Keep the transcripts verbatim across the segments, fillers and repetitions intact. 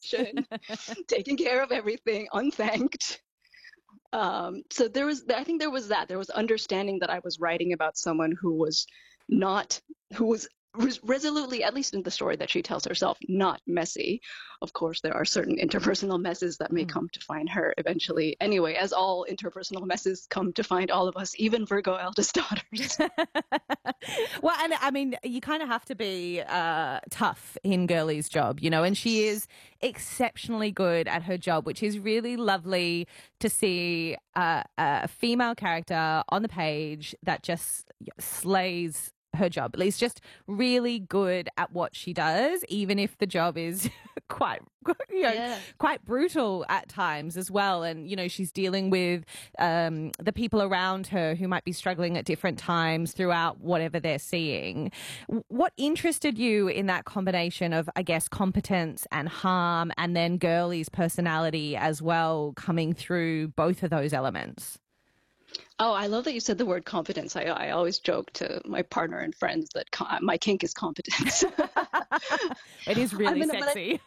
kitchen, taking care of everything, unthanked. Um, so there was, I think there was that. There was understanding that I was writing about someone who was not, who was res- resolutely, at least in the story that she tells herself, not messy. Of course, there are certain interpersonal messes that may Mm. come to find her eventually. Anyway, as all interpersonal messes come to find all of us, even Virgo eldest daughters. Well, and I mean, you kind of have to be uh, tough in Girlie's job, you know, and she is exceptionally good at her job, which is really lovely to see uh, a female character on the page that just slays her job. At least just really good at what she does, even if the job is quite, you know, Yeah. quite brutal at times as well. And, you know, she's dealing with um, the people around her who might be struggling at different times throughout whatever they're seeing. What interested you in that combination of, I guess, competence and harm, and then Girlie's personality as well coming through both of those elements? Oh, I love that you said the word competence. I, I always joke to my partner and friends that co- my kink is competence. It is really I mean, but I- sexy.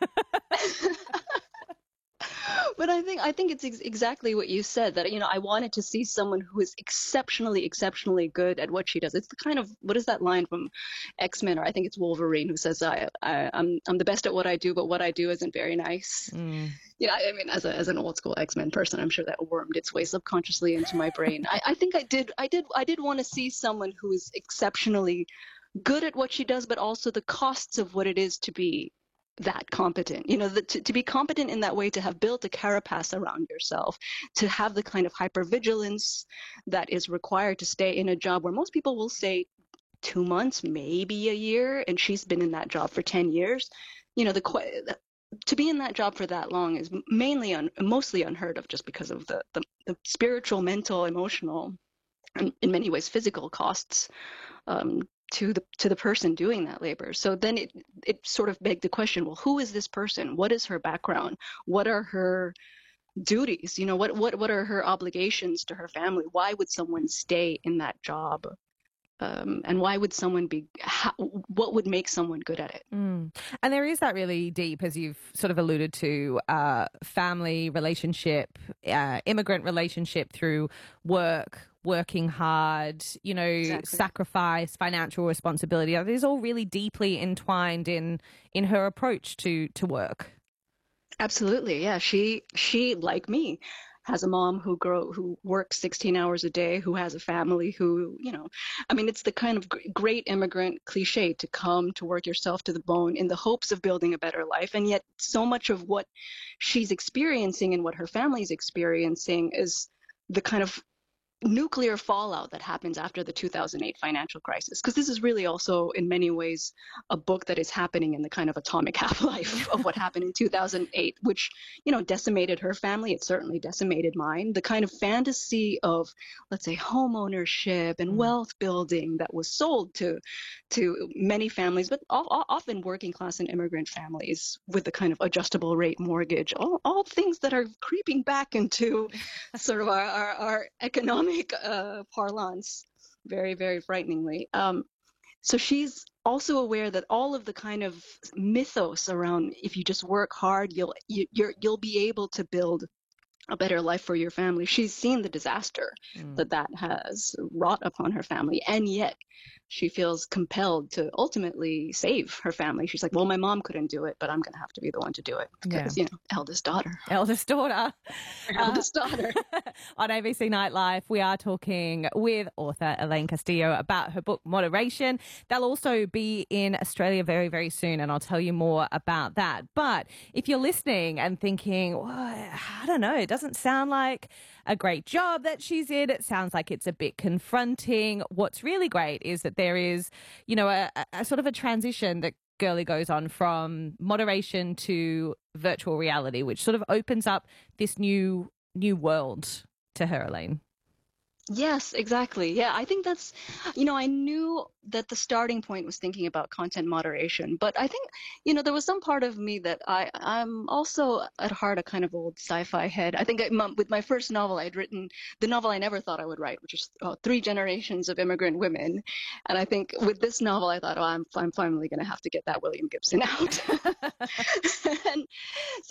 But I think I think it's ex- exactly what you said, that you know I wanted to see someone who is exceptionally exceptionally good at what she does. It's the kind of, what is that line from X-Men, or I think it's Wolverine, who says I, I I'm I'm the best at what I do, but what I do isn't very nice. Mm. Yeah, I mean, as a as an old school X-Men person, I'm sure that wormed its way subconsciously into my brain. I, I think I did I did I did want to see someone who is exceptionally good at what she does, but also the costs of what it is to be that competent. You know, the, to, to be competent in that way, to have built a carapace around yourself, to have the kind of hypervigilance that is required to stay in a job where most people will say two months, maybe a year, and she's been in that job for ten years. You know, the que- to be in that job for that long is mainly, un, mostly unheard of, just because of the, the, the spiritual, mental, emotional, and in many ways physical costs um, to the to the person doing that labor. So then it it sort of begged the question, well, who is this person? What is her background? What are her duties? You know, what what what are her obligations to her family? Why would someone stay in that job? Um, and why would someone be, how, what would make someone good at it? Mm. And there is that really deep, as you've sort of alluded to, uh, family relationship, uh, immigrant relationship through work, working hard, you know, Exactly. sacrifice, financial responsibility. It is all really deeply entwined in in her approach to to work. Absolutely, yeah. She she like me has a mom who grow who works sixteen hours a day, who has a family, who, you know, I mean, it's the kind of gr- great immigrant cliche to come to work yourself to the bone in the hopes of building a better life, and yet so much of what she's experiencing and what her family's experiencing is the kind of nuclear fallout that happens after the two thousand eight financial crisis. Because this is really also, in many ways, a book that is happening in the kind of atomic half-life of what happened in two thousand eight, which, you know, decimated her family. It certainly decimated mine. The kind of fantasy of, let's say, home ownership and Mm. wealth building that was sold to to many families, but all, all, often working class and immigrant families, with the kind of adjustable rate mortgage, all, all things that are creeping back into sort of our, our, our economic uh, parlance, very, very frighteningly. Um, so she's also aware that all of the kind of mythos around, if you just work hard, you'll you, you're, you'll be able to build a better life for your family. She's seen the disaster Mm. that that has wrought upon her family, and yet she feels compelled to ultimately save her family. She's like, well, my mom couldn't do it, but I'm going to have to be the one to do it because, Yeah. you know, eldest daughter. Eldest daughter. Eldest daughter. On A B C Nightlife, we are talking with author Elaine Castillo about her book, Moderation. They'll also be in Australia very, very soon, and I'll tell you more about that. But if you're listening and thinking, well, I don't know, it doesn't sound like a great job that she's in. It sounds like it's a bit confronting. What's really great is that there is, you know, a, a sort of a transition that Girlie goes on from moderation to virtual reality, which sort of opens up this new new world to her, Elaine. Yes, exactly. Yeah, I think that's, you know, I knew that the starting point was thinking about content moderation, but I think, you know, there was some part of me that I, I'm also at heart a kind of old sci-fi head. I think I, m- with my first novel, I'd written the novel I never thought I would write, which is uh, Three Generations of Immigrant Women. And I think with this novel, I thought, oh, I'm, I'm finally going to have to get that William Gibson out. And